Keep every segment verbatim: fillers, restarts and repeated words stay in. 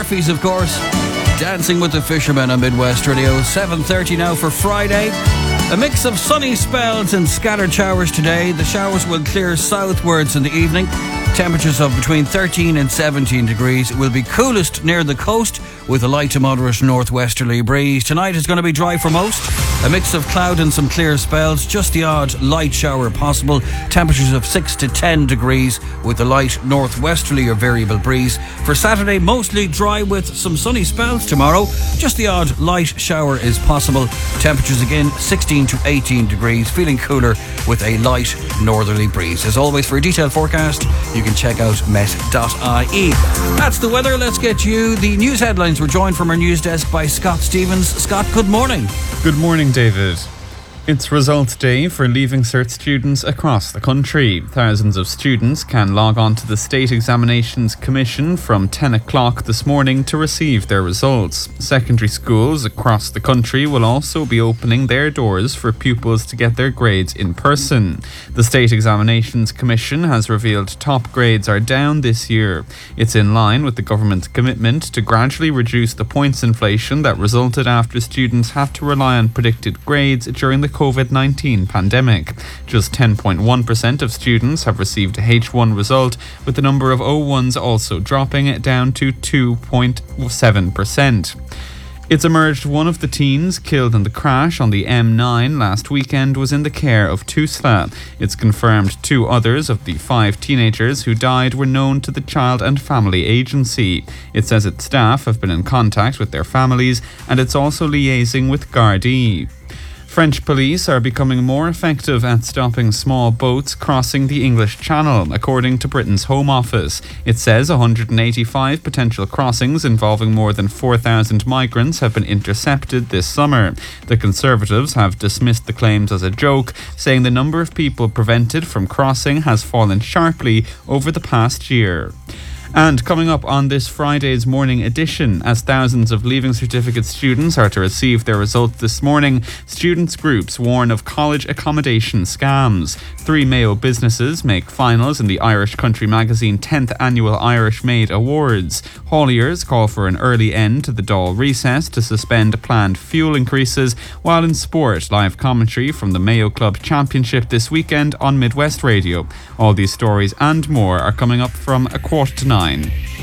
Murphys, of course. Dancing with the Fishermen on Midwest Radio. seven thirty now for Friday. A mix of sunny spells and scattered showers today. The showers will clear southwards in the evening. Temperatures of between thirteen and seventeen degrees. It will be coolest near the coast with a light to moderate northwesterly breeze. Tonight is going to be dry for most. A mix of cloud and some clear spells. Just the odd light shower possible. Temperatures of six to ten degrees with a light northwesterly or variable breeze. For Saturday, mostly dry with some sunny spells tomorrow. Just the odd light shower is possible. Temperatures again sixteen to eighteen degrees. Feeling cooler with a light northerly breeze. As always, for a detailed forecast, you can check out met dot I E. That's the weather. Let's get you the news headlines. We're joined from our news desk by Scott Stevens. Scott, good morning. Good morning, David. It's results day for Leaving Cert students across the country. Thousands of students can log on to the State Examinations Commission from ten o'clock this morning to receive their results. Secondary schools across the country will also be opening their doors for pupils to get their grades in person. The State Examinations Commission has revealed top grades are down this year. It's in line with the government's commitment to gradually reduce the points inflation that resulted after students had to rely on predicted grades during the covid nineteen pandemic. Just ten point one percent of students have received a H one result, with the number of O ones also dropping down to two point seven percent. It's emerged one of the teens killed in the crash on the M nine last weekend was in the care of TUSLA. It's confirmed two others of the five teenagers who died were known to the Child and Family Agency. It says its staff have been in contact with their families, and it's also liaising with Gardaí. French police are becoming more effective at stopping small boats crossing the English Channel, according to Britain's Home Office. It says one hundred eighty-five potential crossings involving more than four thousand migrants have been intercepted this summer. The Conservatives have dismissed the claims as a joke, saying the number of people prevented from crossing has fallen sharply over the past year. And coming up on this Friday's morning edition, as thousands of Leaving Certificate students are to receive their results this morning, students' groups warn of college accommodation scams. Three Mayo businesses make finals in the Irish Country Magazine tenth Annual Irish Maid Awards. Hauliers call for an early end to the Dáil recess to suspend planned fuel increases, while in sport, live commentary from the Mayo Club Championship this weekend on Midwest Radio. All these stories and more are coming up from a quarter to nine.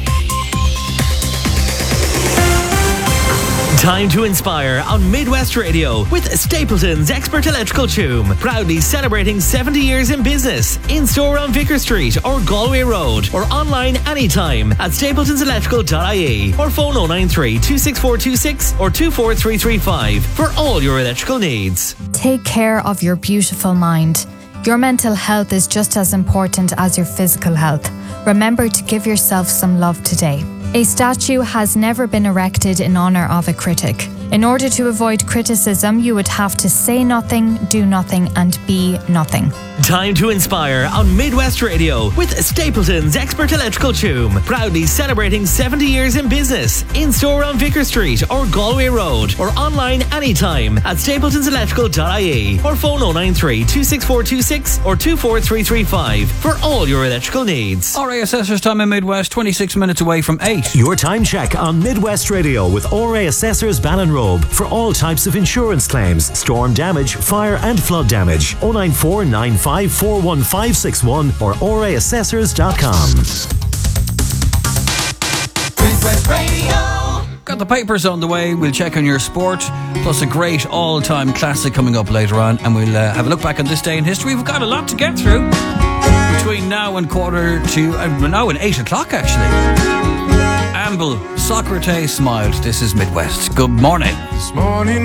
Time to inspire on Midwest Radio with Stapleton's Expert Electrical Choom. Proudly celebrating seventy years in business. In store on Vicar Street or Galway Road, or online anytime at stapletons electrical dot I E, or phone oh nine three, two six four two six or two four three three five for all your electrical needs. Take care of your beautiful mind. Your mental health is just as important as your physical health. Remember to give yourself some love today. A statue has never been erected in honour of a critic. In order to avoid criticism, you would have to say nothing, do nothing, and be nothing. Time to inspire on Midwest Radio with Stapleton's Expert Electrical Choom. Proudly celebrating seventy years in business. In store on Vicar Street or Galway Road, or online anytime at stapletons electrical dot I E, or phone oh nine three, two six four two six or two four three three five for all your electrical needs. R A Assessors time in Midwest, twenty-six minutes away from eight. Your time check on Midwest Radio with R A Assessors Ballinrobe for all types of insurance claims, storm damage, fire and flood damage. oh nine four, nine five four one five six one or r a assessors dot com. Midwest Radio. Got the papers on the way. We'll check on your sport, plus a great all-time classic coming up later on, and we'll uh, have a look back on this day in history. We've got a lot to get through between now and quarter to uh, now and eight o'clock actually. Amble, Socrates smiled. This is Midwest. Good morning. This morning